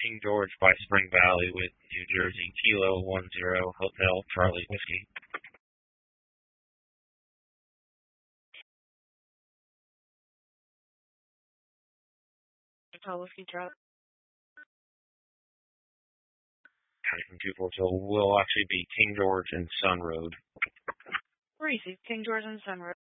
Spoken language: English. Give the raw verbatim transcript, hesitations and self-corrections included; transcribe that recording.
King George by Spring Valley with New Jersey, Kilo one zero Hotel Charlie Whiskey. Hotel Whiskey Charlie. From two four two will actually be King George and Sun Road. Reese, King George and Sun Road.